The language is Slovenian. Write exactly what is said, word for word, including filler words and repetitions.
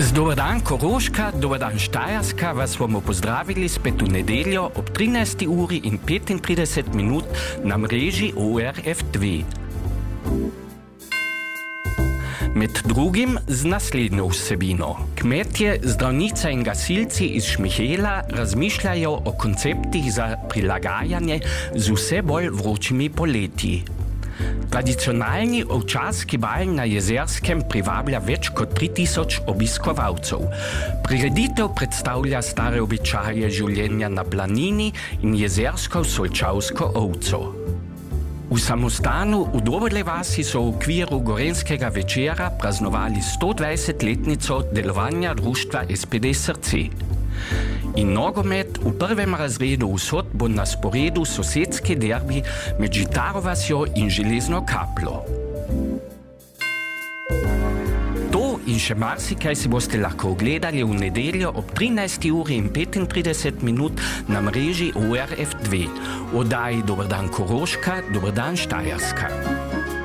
Dobar dan Koroška, dobar dan Štajerska, vas bomo pozdravili spet v nedeljo ob trinajsti uri in petintrideset minut na mreži O R F dve. Med drugim z naslednjo vsebino. Kmetje, zdravnice in gasilci iz Šmihela razmišljajo o konceptih za prilagajanje z vse bolj vročimi poletji. Tradicionalni ovčarski bal na Jezerskem privablja več kot tri tisoč obiskovalcev. Prireditev predstavlja stare običaje življenja na planini in jezersko-solčavsko ovco. V samostanu v Doberle vasi so v okviru Gorenjskega večera praznovali stodvajsetletnico delovanja društva S P D Srce. In nogomet v prvem razredu vsot bo na sporedu sosedski derbi med Žitaro vasjo in Železno Kaplo. To in še marsikaj si boste lahko ogledali v nedeljo ob trinajsti uri in petintrideset minut na mreži O R F dve. Oddaji Dobar dan Koroška, dobar dan Štajerska.